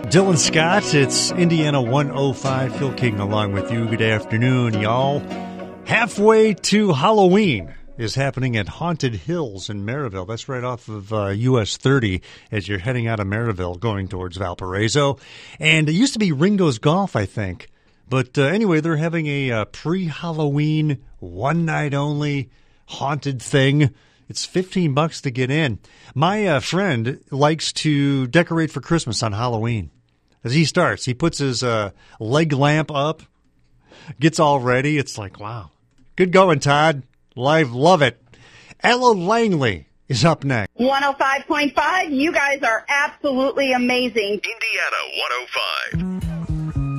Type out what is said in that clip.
Dylan Scott, it's Indiana 105. Phil King along with you. Good afternoon, y'all. Halfway to Halloween is happening at Haunted Hills in Maryville. That's right off of US 30 as you're heading out of Maryville going towards Valparaiso. And it used to be Ringo's Golf, I think. But anyway, they're having a pre-Halloween, one-night-only haunted thing. It's $15 to get in. My friend likes to decorate for Christmas on Halloween. As he starts, he puts his leg lamp up, gets all ready. It's like, wow. Good going, Todd. Love it. Ella Langley is up next. 105.5, you guys are absolutely amazing. Indiana 105.